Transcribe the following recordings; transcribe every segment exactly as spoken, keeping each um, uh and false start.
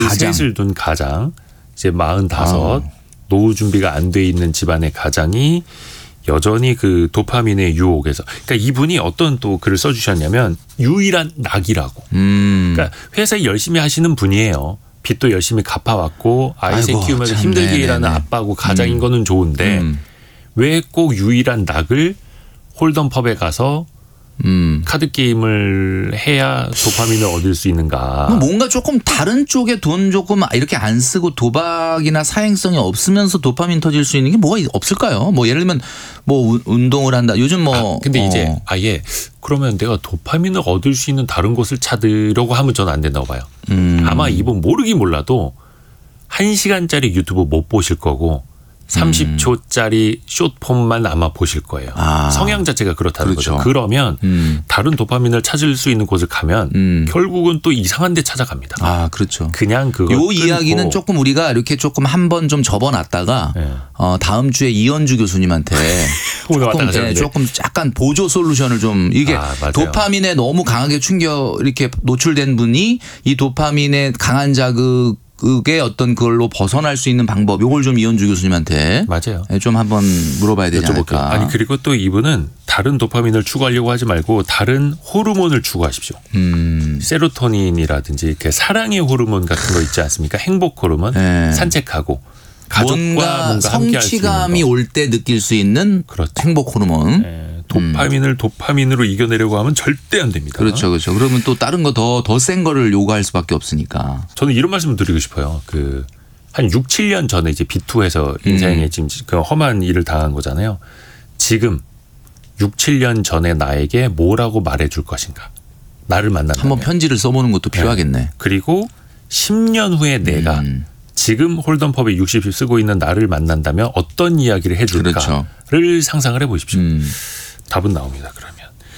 가장. 셋을 둔 가장, 이제 마흔다섯, 아. 노후 준비가 안 돼 있는 집안의 가장이 여전히 그 도파민의 유혹에서, 그러니까 이분이 어떤 또 글을 써주셨냐면 유일한 낙이라고. 음. 그러니까 회사 열심히 하시는 분이에요. 빚도 열심히 갚아왔고 아이 새 아이고, 키우면서 참, 힘들게 네네네. 일하는 아빠고 가장인 음. 거는 좋은데 음. 왜 꼭 유일한 낙을 홀덤펍에 가서 음. 카드 게임을 해야 도파민을 얻을 수 있는가? 뭐 뭔가 조금 다른 쪽에 돈 조금 이렇게 안 쓰고 도박이나 사행성이 없으면서 도파민 터질 수 있는 게 뭐가 없을까요? 뭐 예를 들면 뭐 운동을 한다. 요즘 뭐 아, 근데 어. 이제 아예 그러면 내가 도파민을 얻을 수 있는 다른 곳을 찾으려고 하면 저는 안 된다고 봐요. 음. 아마 이분 모르긴 몰라도 한 시간짜리 유튜브 못 보실 거고 삼십 초짜리 숏폼만 아마 보실 거예요. 아. 성향 자체가 그렇다는 그렇죠. 거죠. 그러면 음. 다른 도파민을 찾을 수 있는 곳을 가면 음. 결국은 또 이상한 데 찾아갑니다. 아, 그렇죠. 그냥 그거 요 끊고. 이야기는 조금 우리가 이렇게 조금 한 번 좀 접어놨다가 네. 어, 다음 주에 이현주 교수님한테 오늘 왔다 조금, 가셨는데. 예, 조금 약간 보조 솔루션을 좀 이게 아, 맞아요. 도파민에 너무 강하게 충격 이렇게 노출된 분이 이 도파민의 강한 자극 그게 어떤 그걸로 벗어날 수 있는 방법 요걸 좀 이현주 교수님한테 맞아요. 좀 한번 물어봐야 되지 여쭤볼게요. 않을까. 아니 그리고 또 이분은 다른 도파민을 추구하려고 하지 말고 다른 호르몬을 추구하십시오. 음. 세로토닌이라든지 이렇게 사랑의 호르몬 같은 거 있지 않습니까? 행복 호르몬, 네. 산책하고 가족과 뭔가, 뭔가 함께 할 수 있는 성취감이 거. 올 때 느낄 수 있는 그렇죠. 행복 호르몬. 네, 도파민을 음. 도파민으로 이겨내려고 하면 절대 안 됩니다. 그렇죠, 그렇죠. 그러면 또 다른 거 더 더 센 거를 요구할 수밖에 없으니까. 저는 이런 말씀을 드리고 싶어요. 그 한 육, 칠 년 전에 이제 비투에서 인생에 음. 지금 그 험한 일을 당한 거잖아요. 지금 육, 칠 년 전에 나에게 뭐라고 말해줄 것인가? 나를 만난다면. 한번 편지를 써보는 것도 필요하겠네. 네. 그리고 십 년 후에 내가 음. 지금 홀덤펍에 육십을 쓰고 있는 나를 만난다면 어떤 이야기를 해줄까를 그렇죠. 상상을 해보십시오. 음. 답은 나옵니다. 그러면.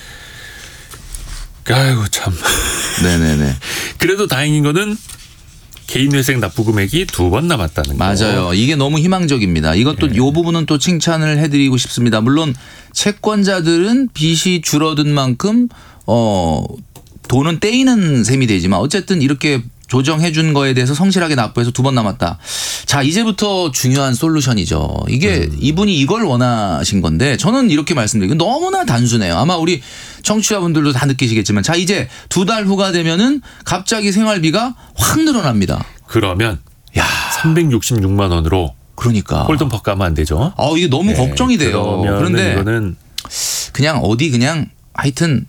아이고 참. 네네네. 그래도 다행인 거는 개인회생 납부 금액이 두 번 남았다는 거. 맞아요. 이게 너무 희망적입니다. 이것도 네. 이 부분은 또 칭찬을 해드리고 싶습니다. 물론 채권자들은 빚이 줄어든 만큼 어 돈은 떼이는 셈이 되지만 어쨌든 이렇게 조정해 준 거에 대해서 성실하게 납부해서 두 번 남았다. 자, 이제부터 중요한 솔루션이죠. 이게 음. 이분이 이걸 원하신 건데 저는 이렇게 말씀드리고 너무나 단순해요. 아마 우리 청취자분들도 다 느끼시겠지만 자, 이제 두 달 후가 되면은 갑자기 생활비가 확 늘어납니다. 그러면 야, 삼백육십육만 원으로 그러니까 홀덤펍 가면 안 되죠. 아, 이게 너무 네, 걱정이 돼요. 그런데 이거는 그냥 어디 그냥 하여튼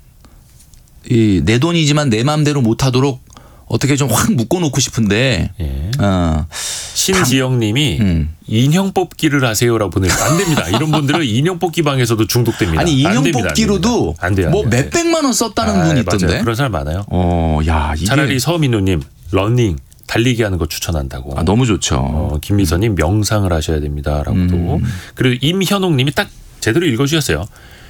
이 내 돈이지만 내 마음대로 못하도록 어떻게 좀 확 묶어놓고 싶은데. 예. 어. 신지영님이 음. 인형 뽑기를 하세요라고 보내면 안 됩니다. 이런 분들은 인형 뽑기 방에서도 중독됩니다. 아니 인형 안 됩니다, 뽑기로도 안 돼요. 뭐 몇백만 원 썼다는 아, 분이 맞아요. 있던데. 그런 사람 많아요. 어, 야, 이게 차라리 서민우님 러닝 달리기 하는 거 추천한다고. 아, 너무 좋죠. 어, 김미선님 명상을 하셔야 됩니다라고도. 음. 그리고 임현옥님이 딱 제대로 읽어주셨어요.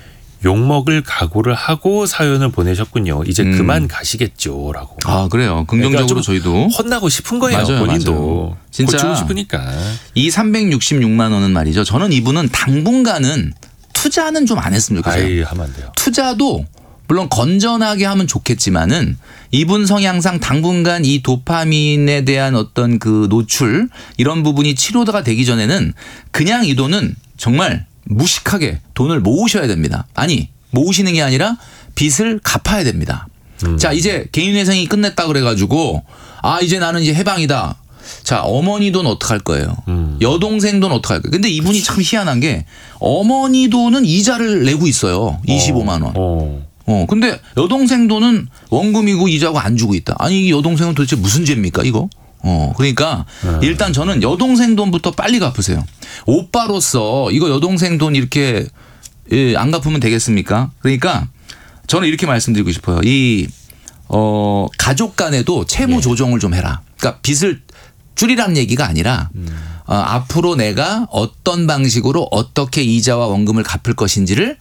욕먹을 각오를 하고 사연을 보내셨군요. 이제 음. 그만 가시겠죠라고. 아, 그래요. 긍정적으로 그러니까 저희도 혼나고 싶은 거예요. 맞아요, 본인도. 맞아요. 진짜 고치고 싶으니까. 이 삼백육십육만 원은 말이죠. 저는 이분은 당분간은 투자는 좀 안 했으면 좋겠어요. 아이 하면 안 돼요. 투자도 물론 건전하게 하면 좋겠지만은 이분 성향상 당분간 이 도파민에 대한 어떤 그 노출 이런 부분이 치료가 되기 전에는 그냥 이 돈은 정말 무식하게 돈을 모으셔야 됩니다. 아니 모으시는 게 아니라 빚을 갚아야 됩니다. 음. 자, 이제 개인회생이 끝냈다 그래가지고 아 이제 나는 이제 해방이다. 자, 어머니 돈 어떡할 거예요? 음. 여동생 돈 어떡할 거예요? 근데 이분이 참 희한한 게 어머니 돈은 이자를 내고 있어요. 이십오만 원. 어. 어, 근데 여동생 돈은 원금이고 이자고 안 주고 있다. 아니 이 여동생은 도대체 무슨 죄입니까 이거? 어, 그러니까 음. 일단 저는 여동생 돈부터 빨리 갚으세요. 오빠로서 이거 여동생 돈 이렇게 예, 안 갚으면 되겠습니까? 그러니까 저는 이렇게 말씀드리고 싶어요. 이 어, 가족 간에도 채무 조정을 좀 해라. 그러니까 빚을 줄이라는 얘기가 아니라 음. 어, 앞으로 내가 어떤 방식으로 어떻게 이자와 원금을 갚을 것인지를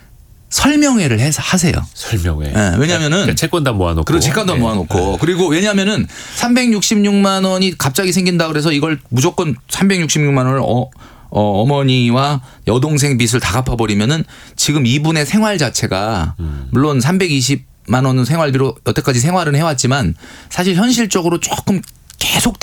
설명회를 해서 하세요. 설명회. 네, 왜냐면은 그러니까 채권 다 모아놓고. 그리고 채권 다 네. 모아놓고. 네. 그리고 왜냐면은 삼백육십육만 원이 갑자기 생긴다 그래서 이걸 무조건 삼백육십육만 원을 어, 어, 어머니와 여동생 빚을 다 갚아버리면은 지금 이분의 생활 자체가 음. 물론 삼백이십만 원은 생활비로 여태까지 생활은 해왔지만 사실 현실적으로 조금 계속